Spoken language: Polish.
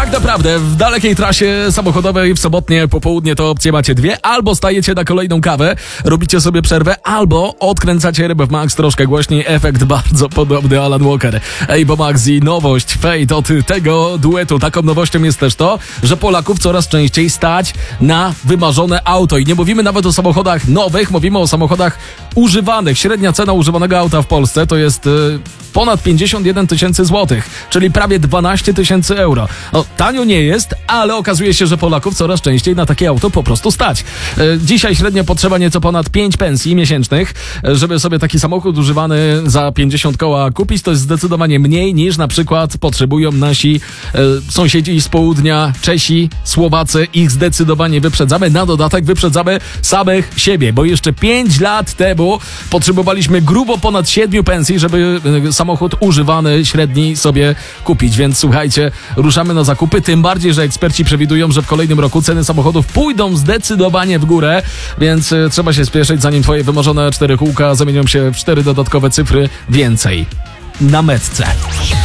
Tak naprawdę, w dalekiej trasie samochodowej w sobotnie popołudnie to opcje macie dwie. Albo stajecie na kolejną kawę, robicie sobie przerwę, albo odkręcacie RMF Max troszkę głośniej. Efekt bardzo podobny Alan Walker. Abo Max i nowość Fate od tego duetu. Taką nowością jest też to, że Polaków coraz częściej stać na wymarzone auto. I nie mówimy nawet o samochodach nowych, mówimy o samochodach używanych. Średnia cena używanego auta w Polsce to jest ponad 51 tysięcy złotych, czyli prawie 12 tysięcy euro. No, tanio nie jest, ale okazuje się, że Polaków coraz częściej na takie auto po prostu stać. Dzisiaj średnio potrzeba nieco ponad 5 pensji miesięcznych, żeby sobie taki samochód używany za 50 koła kupić. To jest zdecydowanie mniej niż na przykład potrzebują nasi sąsiedzi z południa, Czesi, Słowacy. Ich zdecydowanie wyprzedzamy. Na dodatek wyprzedzamy samych siebie, bo jeszcze 5 lat temu potrzebowaliśmy grubo ponad 7 pensji, żeby samochód używany średni sobie kupić. Więc słuchajcie, ruszamy na zakupy, tym bardziej, że eksperci przewidują, że w kolejnym roku ceny samochodów pójdą zdecydowanie w górę, więc trzeba się spieszyć, zanim twoje wymarzone 4 kółka zamienią się w 4 dodatkowe cyfry więcej na metce.